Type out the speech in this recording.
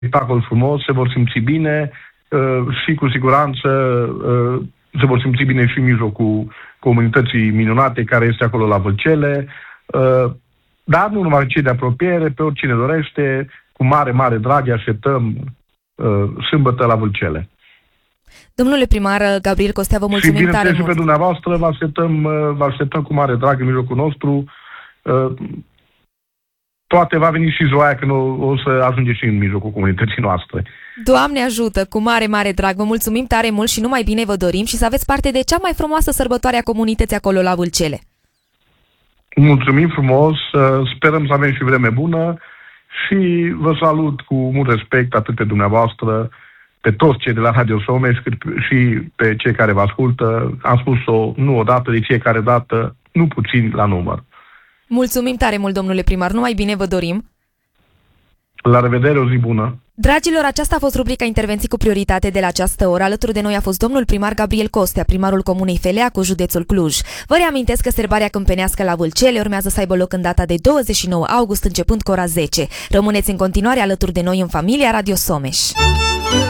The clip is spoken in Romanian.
spectacol frumos, se vor simți bine și cu siguranță se vor simți bine și în mijlocul comunității minunate care este acolo la Vâlcele. Dar nu numai cei de apropiere, pe oricine dorește, cu mare, mare drag, îi așteptăm sâmbătă la Vâlcele. Domnule primar Gabriel Costea, vă mulțumim tare mult. Și pe dumneavoastră vă așteptăm cu mare drag în mijlocul nostru. Poate va veni și joaia când o să ajunge și în mijlocul comunității noastre. Doamne ajută, cu mare, mare drag. Vă mulțumim tare mult și numai bine vă dorim și să aveți parte de cea mai frumoasă sărbătoare a comunității acolo la Vâlcele. Mulțumim frumos, sperăm să avem și vreme bună și vă salut cu mult respect atât pe dumneavoastră, pe toți cei de la Radio Someș, cât și pe cei care vă ascultă. Am spus-o nu odată, de fiecare dată, nu puțin la număr. Mulțumim tare mult, domnule primar, numai bine vă dorim. La revedere, o zi bună! Dragilor, aceasta a fost rubrica Intervenții cu prioritate de la această oră. Alături de noi a fost domnul primar Gabriel Costea, primarul comunei Felea cu județul Cluj. Vă reamintesc că sărbarea câmpenească la Vâlcele urmează să aibă loc în data de 29 august, începând cu ora 10. Rămâneți în continuare alături de noi în familia Radio Someș.